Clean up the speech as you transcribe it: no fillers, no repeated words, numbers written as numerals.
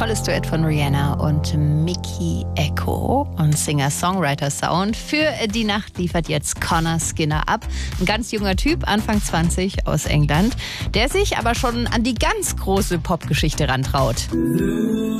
tolles Duett von Rihanna und Mickey Echo und Singer-Songwriter-Sound. Für die Nacht liefert jetzt Connor Skinner ab. Ein ganz junger Typ, Anfang 20 aus England, der sich aber schon an die ganz große Popgeschichte rantraut.